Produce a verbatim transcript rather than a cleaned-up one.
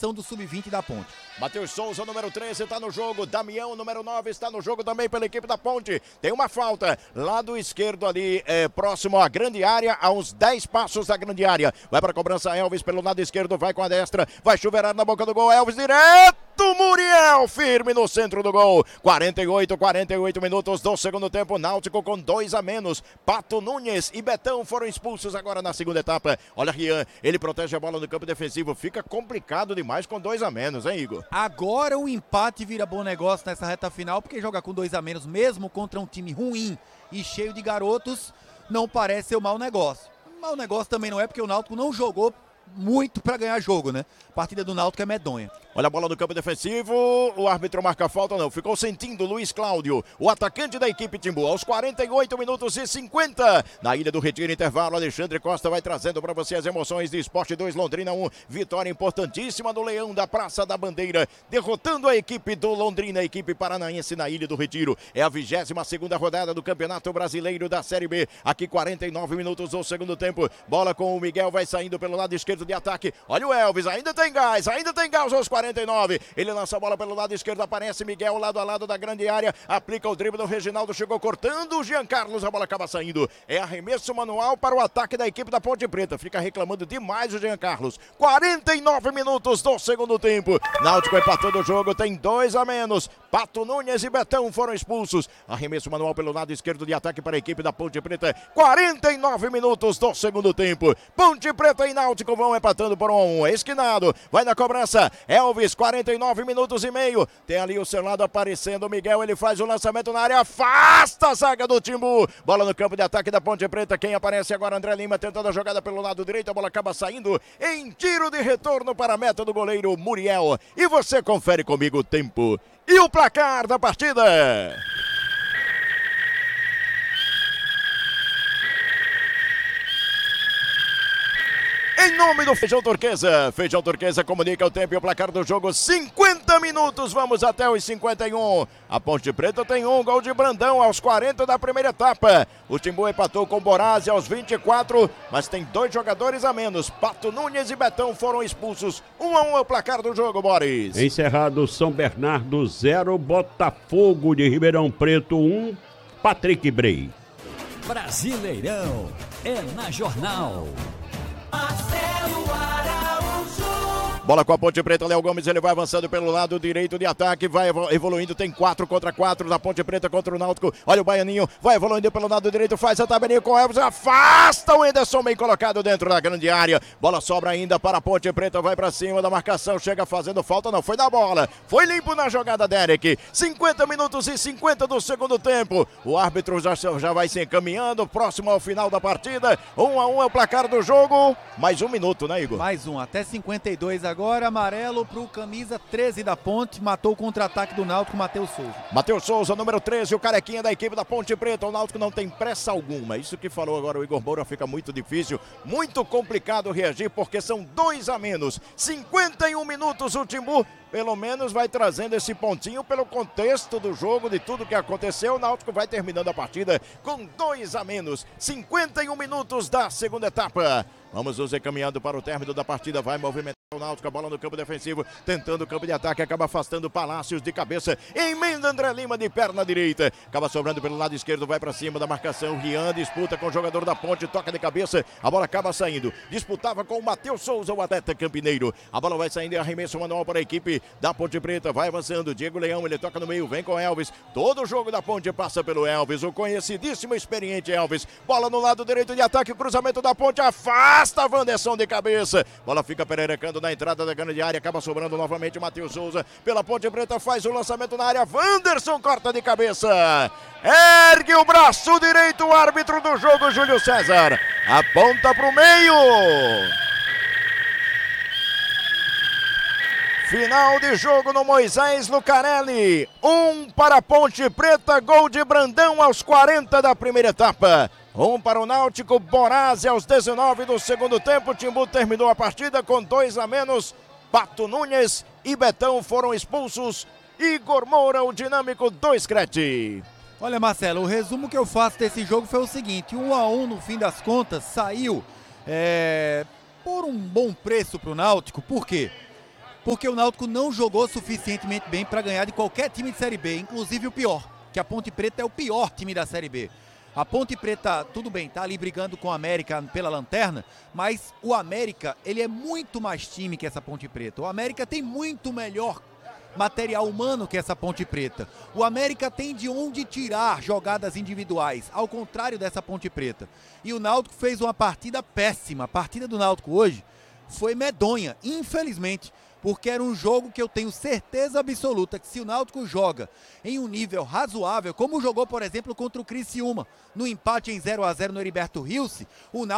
renovação do sub vinte da Ponte. Matheus Souza, número treze, está no jogo. Damião, número nove, está no jogo também pela equipe da Ponte. Tem uma falta, lado esquerdo ali, é, próximo à grande área, a uns dez passos da grande área. Vai para a cobrança Elvis pelo lado esquerdo, vai com a destra, vai chuveirar na boca do gol, Elvis direto, Muriel, firme no centro do gol. quarenta e oito, quarenta e oito minutos do segundo tempo, Náutico com dois a menos. Pato Nunes e Betão foram expulsos agora na segunda etapa. Olha Rian, ele protege a bola no campo defensivo, fica complicado demais com dois a menos, hein, Igor? Agora o empate vira bom negócio nessa reta final, porque jogar com dois a menos, mesmo contra um time ruim e cheio de garotos, não parece ser um mau negócio. Mau negócio também não é, porque o Náutico não jogou muito para ganhar jogo, né? A partida do Náutico é medonha. Olha a bola no campo defensivo, o árbitro marca a falta, não, ficou sentindo Luiz Cláudio, o atacante da equipe Timbu, aos quarenta e oito minutos e cinquenta, na Ilha do Retiro, intervalo, Alexandre Costa vai trazendo para você as emoções de Esporte dois, Londrina um, vitória importantíssima do Leão da Praça da Bandeira, derrotando a equipe do Londrina, a equipe paranaense na Ilha do Retiro, é a vigésima segunda rodada do Campeonato Brasileiro da Série B, aqui quarenta e nove minutos do segundo tempo, bola com o Miguel, vai saindo pelo lado esquerdo de ataque, olha o Elvis, ainda tem gás, ainda tem gás aos quarenta e nove, ele lança a bola pelo lado esquerdo, aparece Miguel lado a lado da grande área, aplica o drible do Reginaldo, chegou cortando o Jean Carlos, a bola acaba saindo, é arremesso manual para o ataque da equipe da Ponte Preta, fica reclamando demais o Jean Carlos, quarenta e nove minutos do segundo tempo, Náutico empatando o jogo, tem dois a menos, Pato Nunes e Betão foram expulsos, arremesso manual pelo lado esquerdo de ataque para a equipe da Ponte Preta, quarenta e nove minutos do segundo tempo, Ponte Preta e Náutico vão empatando por um a um, esquinado, vai na cobrança, Elvis, quarenta e nove minutos e meio, tem ali o seu lado aparecendo, o Miguel, ele faz o lançamento na área, afasta a zaga do Timbu, bola no campo de ataque da Ponte Preta, quem aparece agora, André Lima, tentando a jogada pelo lado direito, a bola acaba saindo em tiro de retorno para a meta do goleiro Muriel, e você confere comigo o tempo e o placar da partida. Em nome do Feijão Turquesa, Feijão Turquesa comunica o tempo e o placar do jogo, cinquenta minutos, vamos até os cinquenta e um. A Ponte Preta tem um gol de Brandão aos quarenta da primeira etapa. O Timbu empatou com o Borazzi aos vinte e quatro, mas tem dois jogadores a menos. Pato Nunes e Betão foram expulsos. um a um é o placar do jogo, Boris. Encerrado São Bernardo zero, Botafogo de Ribeirão Preto um, Patrick Brey. Brasileirão é na Jornal. Marcelo Araújo. Bola com a Ponte Preta, Léo Gomes, ele vai avançando pelo lado direito de ataque, vai evoluindo, tem quatro contra quatro da Ponte Preta contra o Náutico, olha o Baianinho, vai evoluindo pelo lado direito, faz a tabelinha com o Elvis, afasta o Enderson, bem colocado dentro da grande área, bola sobra ainda para a Ponte Preta, vai para cima da marcação, chega fazendo falta, não foi da bola, foi limpo na jogada, Derek, cinquenta minutos e cinquenta do segundo tempo, o árbitro já, já vai se encaminhando, próximo ao final da partida, um a um é o placar do jogo, mais um minuto, né, Igor? Mais um, até cinquenta e dois agora, amarelo pro camisa treze da Ponte, matou o contra-ataque do Náutico, Matheus Souza. Matheus Souza, número treze, o carequinha da equipe da Ponte Preta, o Náutico não tem pressa alguma, isso que falou agora o Igor Moura, fica muito difícil, muito complicado reagir, porque são dois a menos, cinquenta e um minutos o Timbu, pelo menos vai trazendo esse pontinho pelo contexto do jogo, de tudo que aconteceu, o Náutico vai terminando a partida com dois a menos, cinquenta e um minutos da segunda etapa. Vamos nos encaminhando para o término da partida, vai movimentar o Náutico, a bola no campo defensivo, tentando o campo de ataque, acaba afastando Palácios de cabeça, emenda André Lima de perna direita, acaba sobrando pelo lado esquerdo, vai para cima da marcação, Rian disputa com o jogador da Ponte, toca de cabeça, a bola acaba saindo, disputava com o Matheus Souza, o atleta campineiro, a bola vai saindo e arremesso manual para a equipe da Ponte Preta, vai avançando, Diego Leão, ele toca no meio, vem com Elvis, todo o jogo da Ponte passa pelo Elvis, o conhecidíssimo, experiente Elvis, bola no lado direito de ataque, cruzamento da Ponte, afasta Basta Wanderson de cabeça, bola fica pererecando na entrada da grande área, acaba sobrando novamente o Matheus Souza, pela Ponte Preta faz o lançamento na área, Wanderson corta de cabeça, ergue o braço direito, o árbitro do jogo, Júlio César, aponta para o meio. Final de jogo no Moisés Lucarelli, um para a Ponte Preta, gol de Brandão aos quarenta da primeira etapa. Um para o Náutico, Borazzi aos dezenove do segundo tempo. Timbu terminou a partida com dois a menos. Pato Nunes e Betão foram expulsos. Igor Moura, o dinâmico do Screte. Olha, Marcelo, o resumo que eu faço desse jogo foi o seguinte: um a um no fim das contas, saiu é, por um bom preço para o Náutico. Por quê? porque o Náutico não jogou suficientemente bem para ganhar de qualquer time de Série B, inclusive o pior, que a Ponte Preta é o pior time da Série B. A Ponte Preta, tudo bem, tá ali brigando com o América pela lanterna, mas o América, ele é muito mais time que essa Ponte Preta. O América tem muito melhor material humano que essa Ponte Preta. O América tem de onde tirar jogadas individuais, ao contrário dessa Ponte Preta. E o Náutico fez uma partida péssima. A partida do Náutico hoje foi medonha, infelizmente, porque era um jogo que eu tenho certeza absoluta que se o Náutico joga em um nível razoável, como jogou, por exemplo, contra o Criciúma, no empate em zero a zero no Heriberto Rilse, o Náutico